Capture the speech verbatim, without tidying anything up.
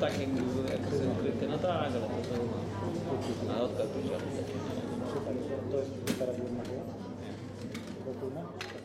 tracking jak no tak, ale to są na odkaz. To jest teraz jedna chyba?